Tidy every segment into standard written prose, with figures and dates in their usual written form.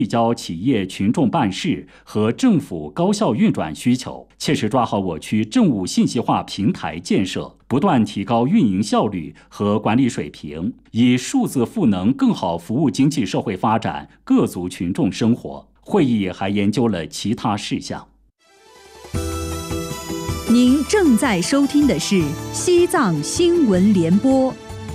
聚焦企业群众办事和政府高效运转需求，切实抓好我区政务信息化平台建设，不断提高运营效率和管理水平，以数字赋能更好服务经济社会发展各族群众生活。会议还研究了其他事项。 您正在收听的是西藏新闻联播。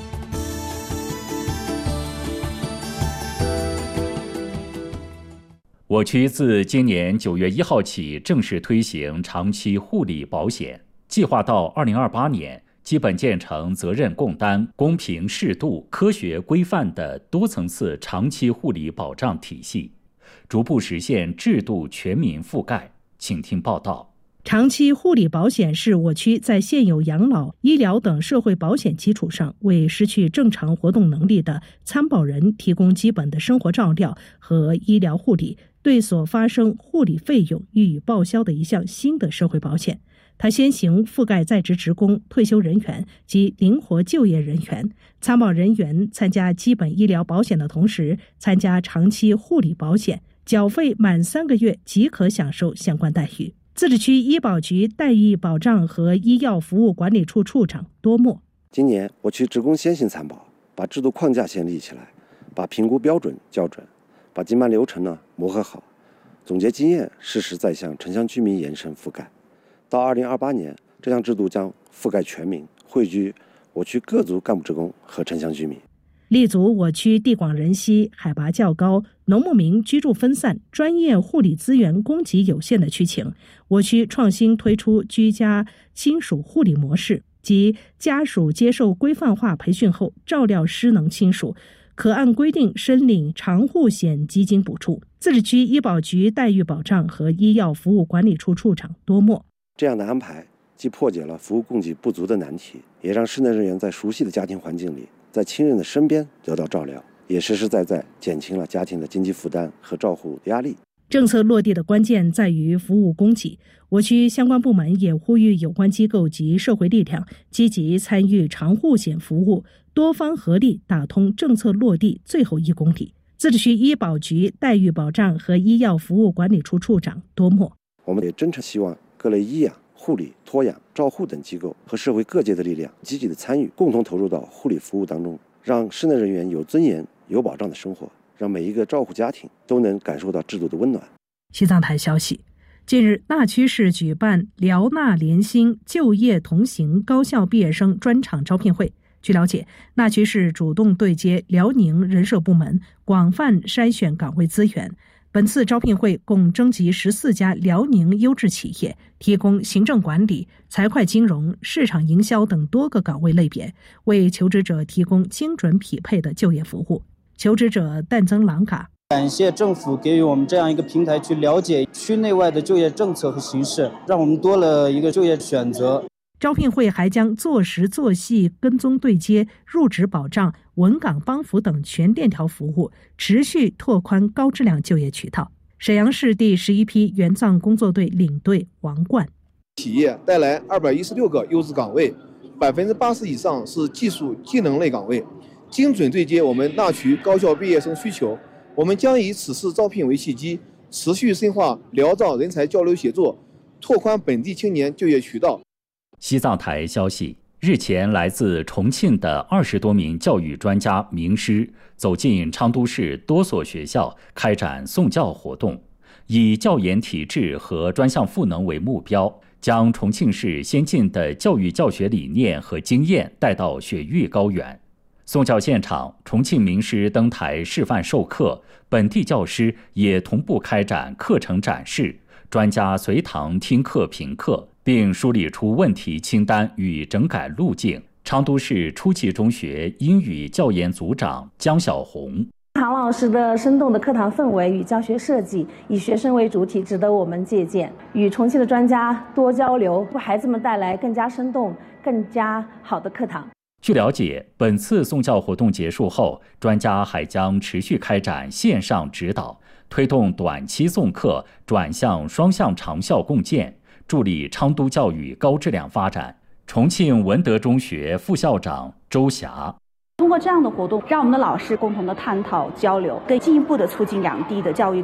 我区自今年9月1号起正式推行长期护理保险，计划到2028年基本建成责任共担、公平适度、科学规范的多层次长期护理保障体系，逐步实现制度全民覆盖。请听报道。 长期护理保险是我区在现有养老、医疗等社会保险基础上，为失去正常活动能力的参保人提供基本的生活照料和医疗护理，对所发生护理费用予以报销的一项新的社会保险。它先行覆盖在职职工、退休人员及灵活就业人员。参保人员参加基本医疗保险的同时，参加长期护理保险，缴费满3个月即可享受相关待遇。自治区医保局待遇保障和医药服务管理处处长多默： 今年我区职工先行参保，把制度框架先立起来，把评估标准校准，把经办流程磨合好，总结经验，适时再向城乡居民延伸覆盖。到2028年，这项制度将覆盖全民，汇聚我区各族干部职工和城乡居民。 立足我区地广人稀、海拔较高、农牧民居住分散、专业护理资源供给有限的区情，我区创新推出居家亲属护理模式，即家属接受规范化培训后照料失能亲属，可按规定申领长护险基金补助。自治区医保局待遇保障和医药服务管理处处长多默： 这样的安排既破解了服务供给不足的难题，也让失能人员在熟悉的家庭环境里，在亲人的身边得到照料，也实实在在减轻了家庭的经济负担和照护压力。 政策落地的关键在于服务供给，我区相关部门也呼吁有关机构及社会力量积极参与长护险服务，多方合力打通政策落地最后1公里。自治区医保局待遇保障和医药服务管理处处长多默： 我们也真诚希望各类医养、护理、托养、照护等机构和社会各界的力量积极的参与，共同投入到护理服务当中，让失能人员有尊严、有保障的生活，让每一个照护家庭都能感受到制度的温暖。 西藏台消息，近日纳曲市举办辽纳联新就业同行高校毕业生专场招聘会。据了解，纳曲市主动对接辽宁人社部门，广泛筛选岗位资源。本次招聘会共征集14家辽宁优质企业，提供行政管理、财会金融、市场营销等多个岗位类别，为求职者提供精准匹配的就业服务。求职者但增朗嘎： 感谢政府给予我们这样一个平台，去了解区内外的就业政策和形势，让我们多了一个就业选择。 招聘会还将做实做细跟踪对接、入职保障、稳岗帮扶等全链条服务，持续拓宽高质量就业渠道。沈阳市第11批援藏工作队领队王冠： 企业带来216个优质岗位，80%以上是技术技能类岗位，精准对接我们纳曲高校毕业生需求。我们将以此次招聘为契机，持续深化辽藏人才交流协作，拓宽本地青年就业渠道。 西藏台消息，日前来自重庆的20多名教育专家名师走进昌都市多所学校，开展送教活动，以教研体制和专项赋能为目标，将重庆市先进的教育教学理念和经验带到雪域高原。送教现场，重庆名师登台示范授课，本地教师也同步开展课程展示，专家随堂听课评课，并梳理出问题清单与整改路径。昌都市初级中学英语教研组长江小红： 唐老师的生动的课堂氛围与教学设计，以学生为主体，值得我们借鉴。与重庆的专家多交流，为孩子们带来更加生动、更加好的课堂。 据了解，本次送教活动结束后，专家还将持续开展线上指导，推动短期送课转向双向长效共建，助力昌都教育高质量发展。重庆文德中学副校长周霞： 通过这样的活动，让我们的老师共同的探讨交流，更进一步的促进两地的教育